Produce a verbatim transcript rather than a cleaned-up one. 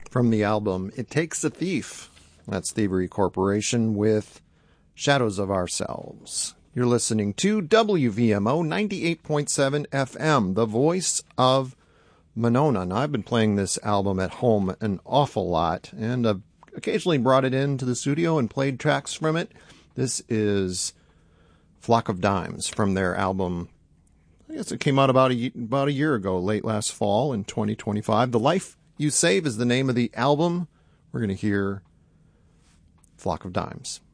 From the album It Takes a Thief. That's Thievery Corporation with Shadows of Ourselves. You're listening to W V M O ninety-eight point seven F M, the voice of Monona. Now, I've been playing this album at home an awful lot, and I've occasionally brought it into the studio and played tracks from it. This is Flock of Dimes from their album, I guess it came out about a, about a year ago, late last fall in twenty twenty-five. The Life You Save is the name of the album. We're going to hear Flock of Dimes.